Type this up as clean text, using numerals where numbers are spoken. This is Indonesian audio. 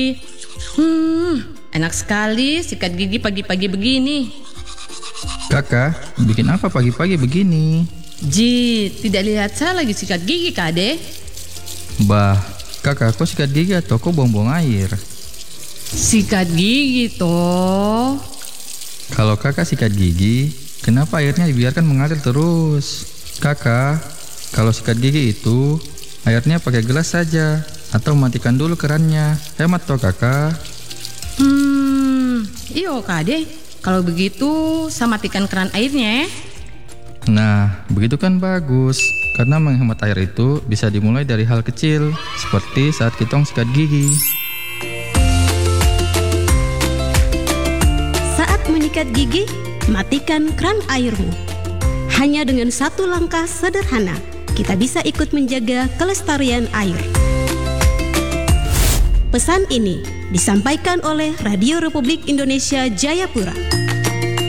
Enak sekali sikat gigi pagi-pagi begini. Kakak, bikin apa pagi-pagi begini? Ji, tidak lihat saya lagi sikat gigi, Kade. Bah, kakak kok sikat gigi atau kok buang-buang air? Sikat gigi toh. Kalau kakak sikat gigi, kenapa airnya dibiarkan mengalir terus? Kakak, kalau sikat gigi itu, airnya pakai gelas saja, atau matikan dulu kerannya. Hemat toh kakak. Iyo Kade, kalau begitu saya matikan keran airnya. Nah, begitu kan bagus. Karena menghemat air itu bisa dimulai dari hal kecil, seperti saat kita sikat gigi. Saat menyikat gigi, matikan keran airmu. Hanya dengan satu langkah sederhana, kita bisa ikut menjaga kelestarian air. Pesan ini disampaikan oleh Radio Republik Indonesia Jayapura.